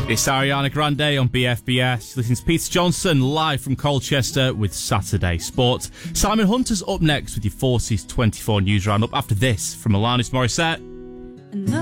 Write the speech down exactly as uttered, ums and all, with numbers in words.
It's Ariana Grande on B F B S. Listen to Peter Johnson live from Colchester with Saturday Sport. Simon Hunter's up next with your Forces twenty-four News Roundup after this from Alanis Morissette.